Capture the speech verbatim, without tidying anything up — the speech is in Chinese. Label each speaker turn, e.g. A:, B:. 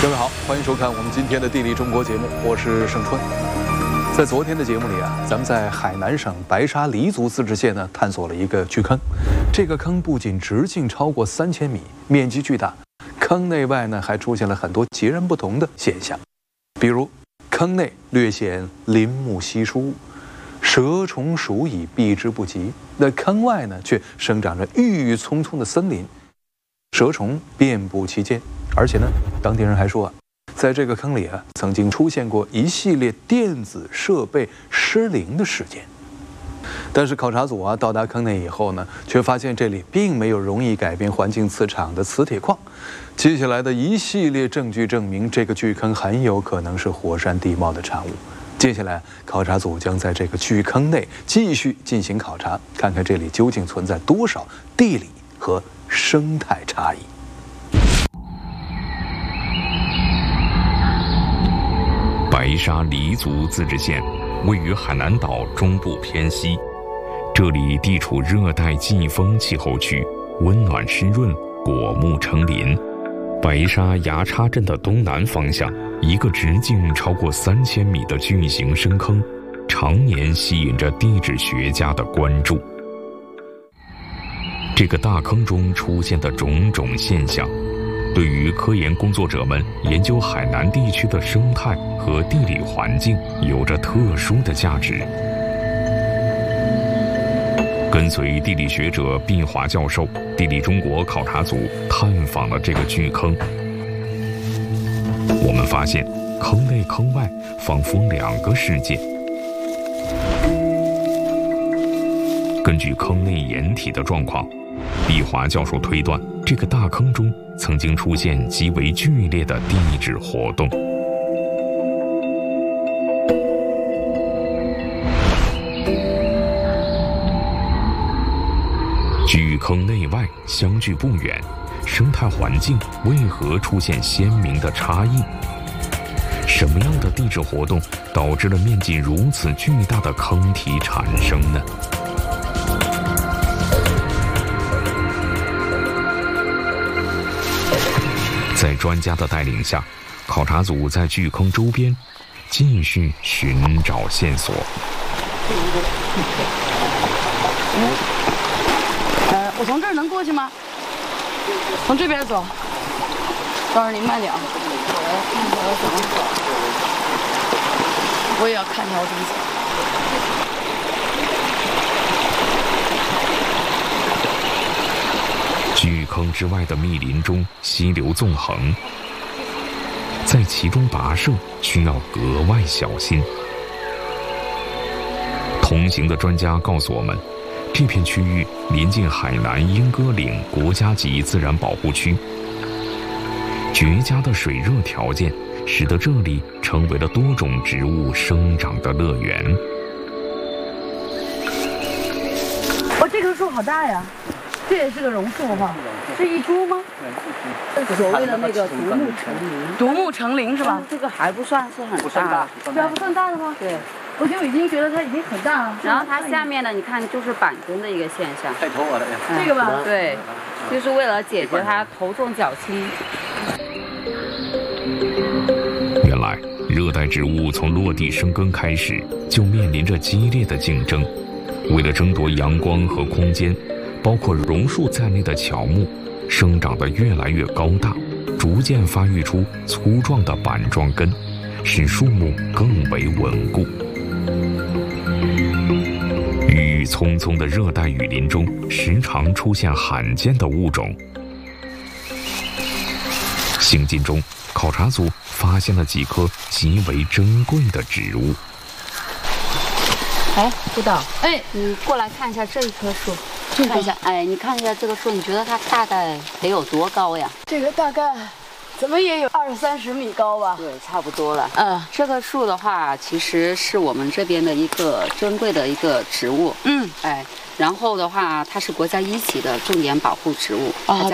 A: 各位好，欢迎收看我们今天的《地理中国》节目，我是盛春。在昨天的节目里啊，咱们在海南省白沙黎族自治县呢探索了一个巨坑。这个坑不仅直径超过三千米，面积巨大，坑内外呢还出现了很多截然不同的现象，比如坑内略显林木稀疏，蛇虫鼠蚁避之不及；那坑外呢却生长着郁郁葱葱的森林，蛇虫遍布其间。而且呢，当地人还说啊，在这个坑里啊，曾经出现过一系列电子设备失灵的事件。但是考察组啊到达坑内以后呢，却发现这里并没有容易改变环境磁场的磁铁矿。接下来的一系列证据证明，这个巨坑很有可能是火山地貌的产物。接下来，考察组将在这个巨坑内继续进行考察，看看这里究竟存在多少地理和生态差异。
B: 白沙黎族自治县位于海南岛中部偏西，这里地处热带季风气候区，温暖湿润，果木成林。白沙崖叉镇的东南方向，一个直径超过三千米的巨型深坑，常年吸引着地质学家的关注。这个大坑中出现的种种现象，对于科研工作者们研究海南地区的生态和地理环境有着特殊的价值。跟随地理学者毕华教授，地理中国考察组探访了这个巨坑。我们发现，坑内坑外仿佛两个世界。根据坑内岩体的状况，毕华教授推断，这个大坑中曾经出现极为剧烈的地质活动。巨坑内外相距不远，生态环境为何出现鲜明的差异？什么样的地质活动导致了面积如此巨大的坑体产生呢？在专家的带领下，考察组在巨坑周边继续寻找线索。
C: 呃，我从这儿能过去吗？从这边走。等会儿您慢点啊。我也要看一下我怎么走。
B: 巨坑之外的密林中，溪流纵横，在其中跋涉需要格外小心。同行的专家告诉我们，这片区域临近海南莺歌岭国家级自然保护区，绝佳的水热条件使得这里成为了多种植物生长的乐园。
C: 哇，这棵树好大呀！这也是个榕树哈，是一株吗？所谓的那个独木成林，独木成林是吧？
D: 这个还不算是很大，
C: 这还不算大的吗？
D: 对，
C: 我就已经觉得它已经很大了。
D: 然后它下面呢，你看就是板根的一个现象。
E: 太头发了呀。
C: 这个吧？
D: 对，就是为了解决它头重脚轻。
B: 原来，热带植物从落地生根开始，就面临着激烈的竞争。为了争夺阳光和空间，包括榕树在内的乔木生长得越来越高大，逐渐发育出粗壮的板状根，使树木更为稳固。郁郁葱葱的热带雨林中，时常出现罕见的物种。行进中，考察组发现了几棵极为珍贵的植物。
D: 哎，督导，
C: 哎，
D: 你过来看一下这一棵树，看一下，哎，你看一下这个树，你觉得它大概得有多高呀？
C: 这个大概怎么也有二三十米高吧？
D: 对，差不多了。
C: 嗯，
D: 这棵树的话，其实是我们这边的一个珍贵的一个植物。
C: 嗯，
D: 哎，然后的话，它是国家一级的重点保护植物。
C: 啊。